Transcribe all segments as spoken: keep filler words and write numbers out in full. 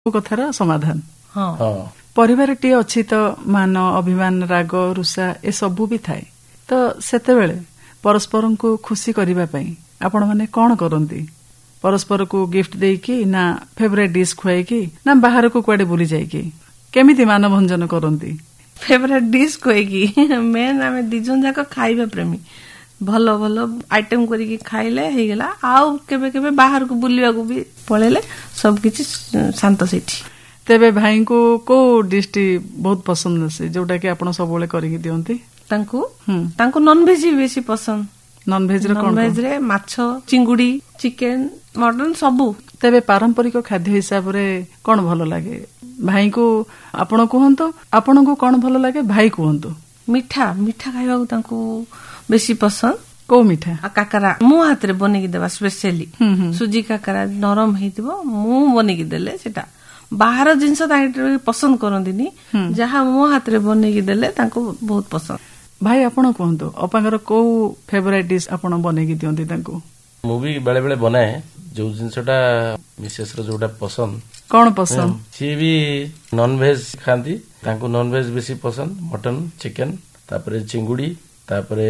कथार समाधान हाँ परिवार टी अच्छी तो मान अभिमान राग रुषा ए सबू भी थाए तो सेतेबेले परस्पर को खुशी करने आपण माने कौन करती परस्पर को गिफ्ट देकी ना फेवरेट डिश खुआई ना बाहर को कुआडे बुली जाइकी केमिति मान भंजन करती फेवरेट डिश खुआई मेन आम दिजन जाक खाइबा प्रेमी भल भल आइटम करिकी खाइले हे गेला आउ केबे केबे बाहर को बुलिया को भी पळेले सब किछि शांत सेठी तेबे भाई को को डिश टी बहुत पसंद से जोटा कि आपण सब बेले करिकी दियंती तांको तांको नॉन वेज बेसी पसंद नॉन वेज रे नॉन वेज रे माछ चिंगुडी चिकन मटन सबू तेबे पारंपरिक खाद्य हिसाब रे कोन भलो लागे भाई को आपण कहंतो आपण को कोन भलो लागे भाई कहंतो मिठा मिठा खाइबा को तांको बेसी पसंद को मिठा काकरा मु हाथ रे बनेकी देबा स्पेशली सुजी काकरा नरम हेतिबो मु बनेकी देले सेटा बाहर जिनस तांके पसंद करंदिनी जहा मो हाथ रे बनेकी देले तांको बहुत पसंद भाई आपण कहंतो अपांगर को फेवरेट डिश आपण बनेकी दियंती तांको मु भी बेले बेले बनाए जो जिनसटा मिसेस रो जोटा पसंद कोन पसंद सी भी नॉन वेज खांती तांको नॉन वेज बेसी पसंद मटन चिकन तापरे चिंगुडी तापरे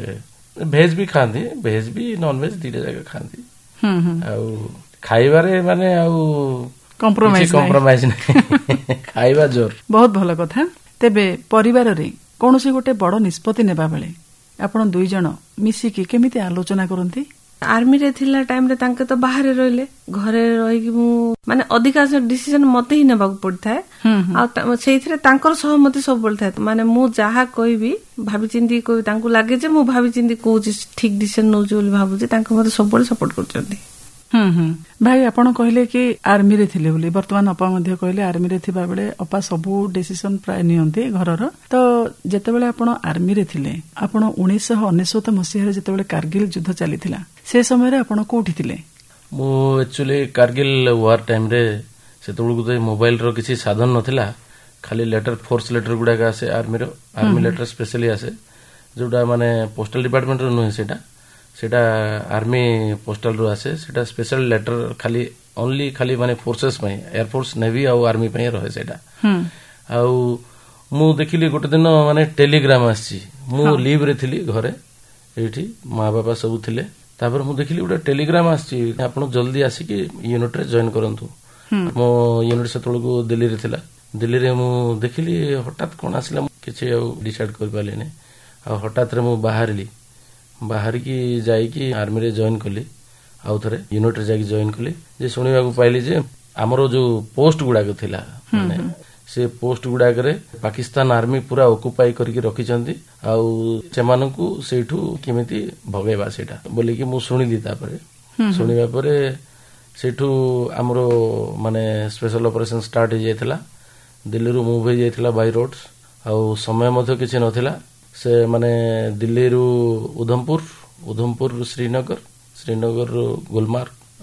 भेज भी खांती भेज भी नॉन वेज दीटा जगह खांती आउ खाइबारे माने आउ कॉम्प्रोमाइज कॉम्प्रोमाइज नहीं खाइबा जोर बहुत भलो कथा तेबे परिवार रे कोनोसी गोटे बड़ निष्पत्ति नेबा बेले आपण दुई जण मिसी की केमिति आलोचना करंती आर्मी रे थिला टाइम रे तांके तो बाहर रहले घरे रही कि मु माने अधिकांश डिसीजन मते ही नेबा पड़थाय आ सेइथरे तांकर सहमति सब बोलथाय माने मु जहा कहबी भाबी चिंती कोइ तांको लागे जे मु भाबी चिंती कोइ ठीक डिसीजन नौ जोली भाबुजे तांको मते सब बळे सपोर्ट करचंती हम्म हम्म भाई आपण कहले कि आर्मी रे थिले बोली वर्तमान अपा मध्ये कहले आर्मी रे थिबा बेले अपा सबु डिसीजन प्राय नियंती घरर तो जेते बेले आपण आर्मी रे थिले आपण उन्नीस सौ अनेशत मसिया रे जेते बेले कारगिल युद्ध चलीथिला से समय रे आपण कोठी थिले मु एक्चुअली कारगिल वार टाइम रे सेतबुल को मोबाइल रो किछि साधन नथिला खाली लेटर फोर्स लेटर गुडा का आसे आर्मी रो आर्मी लेटर स्पेशली आसे जोडा माने पोस्टल डिपार्टमेंट रो नहे सेटा सेटा आर्मी पोस्टल रो आसे सेटा स्पेशल लेटर खाली ओनली खाली माने फोर्सेस में एयरफोर्स नेवी और आर्मी पे रहे सेटा आउ मु देखिली गोटे दिन माने टेलीग्राम आसी मु लीव रे थिली घरे एठी मां बाबा सब थिले तापर मु देखिली गोटे टेलीग्राम आसी आपण जल्दी आसी कि यूनिट रे जॉइन करंतु मो यूनिट सेतळ को दिल्ली रे थिला दिल्ली रे मु देखिली हठात कोन आसिला किछि डिसाइड कर पाले ने आ हठात रे मु बाहरली बाहर की जाइकी आर्मी रे जॉइन कली आउ थरे यूनिट रे जाइकी जॉइन कली जे सुनिबा को पाइली जे हमरो जो पोस्ट गुडा को थिला माने से पोस्ट गुडा करे पाकिस्तान आर्मी पूरा ऑक्युपाई करके रखी चंदी आउ सेमानन को सेठू केमिति भगेबा सेटा बोली कि मु सुनिली तापरे सुनिबा परे सेठू हमरो माने स्पेशल ऑपरेशन स्टार्ट हो जायतला दिल्ली रो मूव हो जायतला बाय रोड्स आउ समय मध्ये किछि नथिला से माने दिल्ली रू उधमपुर उधमपुर श्रीनगर श्रीनगर गुलमार्ग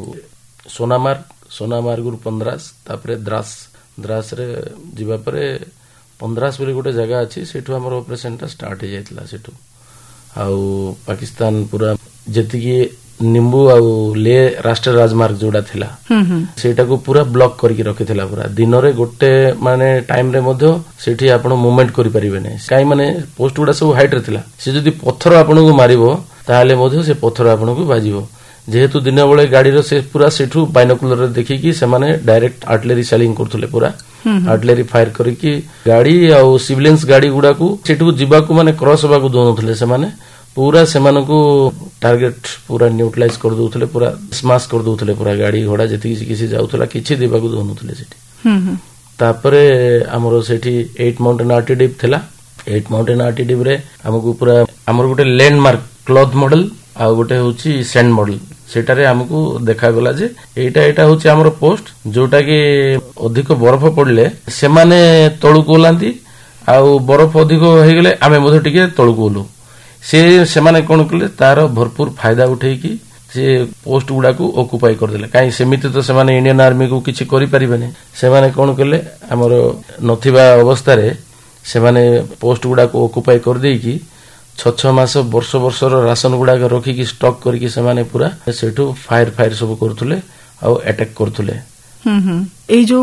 आ सोनामार्ग सोनामार्ग रु पंद्रास तापरे द्रास द्रास रे जिबा परे पंद्रास बोली गोटे जगह अछि सेठू हमर ऑपरेशन ता स्टार्ट हो जायतला सेठू आउ पाकिस्तान पूरा जेतिकी निम्बू आउ ले राष्ट्रीय राजमार्ग जोड़ा थिला सेटा को पूरा ब्लॉक करके रखिथिला पूरा दिन रे गोटे माने टाइम रे मध्य सेठी आपण मूवमेंट करि परिबे नै काई माने पोस्ट गुडा सब हाइट रे थिला से जदी पत्थर आपण को मारिबो ताले मध्य से पत्थर आपण को बाजिबो जेहेतु दिन बेले गाड़ी रो से पूरा सेठू बाइनोकुलर रे देखि कि से माने डायरेक्ट आर्टिलरी सेलिंग करथुले पूरा आर्टिलरी फायर करिकि गाड़ी आ सिविलियंस गाड़ी गुडा को सेठू जिबा को माने क्रॉस होबा को दोनथुले से माने पूरा सेमान को टार्गेट पूरा न्यूट्रलाइज कर दउथले पूरा स्माश कर दउथले पूरा गाड़ी घोड़ा जति किसी जाउथला किछि देबा को दोनथले सेठी तापरे हमरो सेठी एट माउंटेन आर्टिडिप थिला एट माउंटेन आर्टिडिप रे हमको पूरा हमर गोटे लैंडमार्क क्लॉथ मॉडल आ गोटे होची सैंड मॉडल सेटारे हमको देखा गला जे एटा एटा होची हमर पोस्ट जोटा कि अधिक बर्फ पड़ले से माने तळु कोलांती आ बर्फ अधिक हे गेले आमे मधे टिके तळु कोलु से सेमाने कोन कले तार भरपूर फायदा उठेकी से पोस्ट गुडा को ऑक्युपाई कर देले काई सेमिति तो सेमाने इंडियन आर्मी को किछि करि परिबेने सेमाने कोन कले हमर नथिबा अवस्था रे सेमाने पोस्ट गुडा को ऑक्युपाई कर देकी छ छ मास वर्ष वर्ष रो राशन गुडा के रखी की स्टॉक करके सेमाने पूरा सेठू फायर फायर सब करथुले आ अटैक करथुले हम्म हम्म ए जो